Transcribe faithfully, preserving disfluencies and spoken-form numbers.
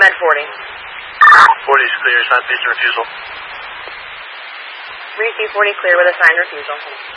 Med forty. forty is clear, sign please refusal. Read C forty clear with a signed refusal.